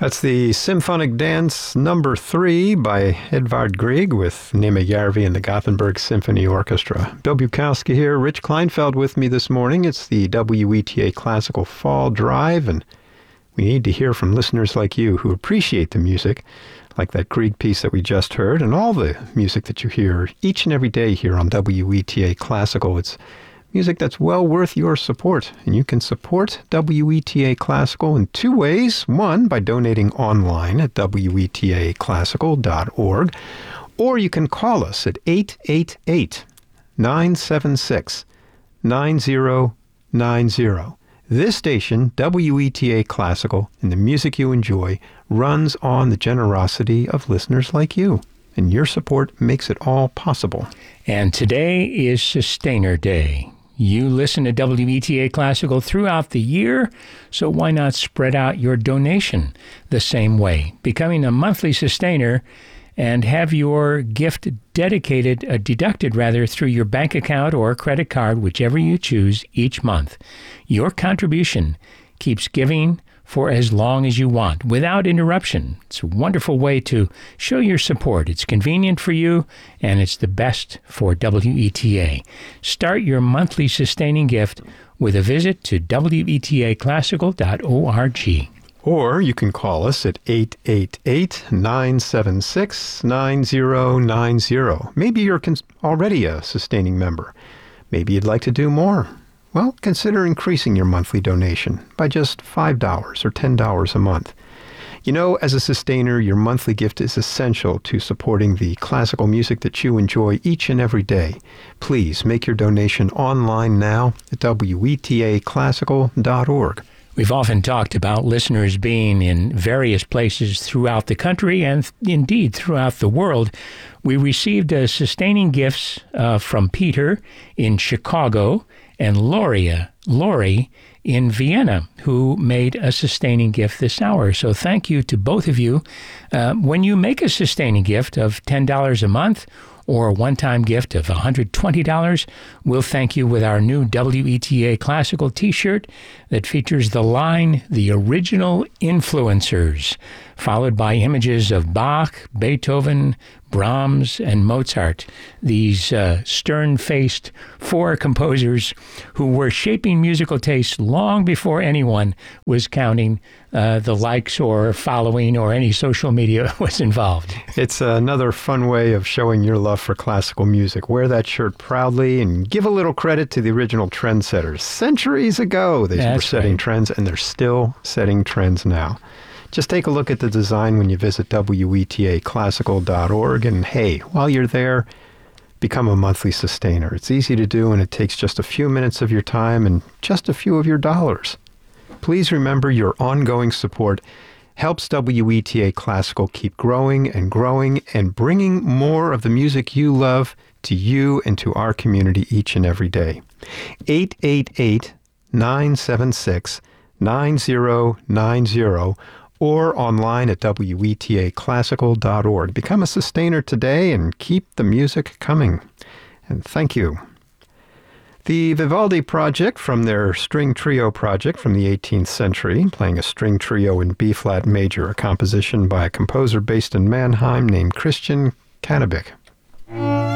That's the Symphonic Dance Number 3 by Edvard Grieg with Nema Järvi and the Gothenburg Symphony Orchestra. Bill Bukowski here, Rich Kleinfeld with me this morning. It's the WETA Classical Fall Drive, and we need to hear from listeners like you who appreciate the music, like that Grieg piece that we just heard, and all the music that you hear each and every day here on WETA Classical. It's music that's well worth your support, and you can support WETA Classical in two ways. One, by donating online at wetaclassical.org, or you can call us at 888-976-9090. This station, WETA Classical, and the music you enjoy, runs on the generosity of listeners like you, and your support makes it all possible. And today is Sustainer Day. You listen to WETA Classical throughout the year, so why not spread out your donation the same way, becoming a monthly sustainer and have your gift deducted through your bank account or credit card, whichever you choose each month. Your contribution keeps giving for as long as you want, without interruption. It's a wonderful way to show your support. It's convenient for you, and it's the best for WETA. Start your monthly sustaining gift with a visit to wetaclassical.org. Or you can call us at 888-976-9090. Maybe you're already a sustaining member. Maybe you'd like to do more. Well, consider increasing your monthly donation by just $5 or $10 a month. You know, as a sustainer, your monthly gift is essential to supporting the classical music that you enjoy each and every day. Please make your donation online now at wetaclassical.org. We've often talked about listeners being in various places throughout the country and indeed throughout the world. We received sustaining gifts from Peter in Chicago and Lori in Vienna, who made a sustaining gift this hour. So thank you to both of you. When you make a sustaining gift of $10 a month or a one-time gift of $120, we'll thank you with our new WETA Classical t-shirt that features the line, The Original Influencers, followed by images of Bach, Beethoven, Brahms, and Mozart, these stern-faced four composers who were shaping musical tastes long before anyone was counting the likes or following or any social media was involved. It's another fun way of showing your love for classical music. Wear that shirt proudly and give a little credit to the original trendsetters. Centuries ago, they were setting trends, and they're still setting trends now. Just take a look at the design when you visit wetaclassical.org, and hey, while you're there, become a monthly sustainer. It's easy to do, and it takes just a few minutes of your time and just a few of your dollars. Please remember, your ongoing support helps WETA Classical keep growing and bringing more of the music you love to you and to our community each and every day. 888-976-9090 or online at wetaclassical.org. Become a sustainer today and keep the music coming. And thank you. The Vivaldi Project, from their string trio project from the 18th century, playing a string trio in B-flat major, a composition by a composer based in Mannheim named Christian Cannabich.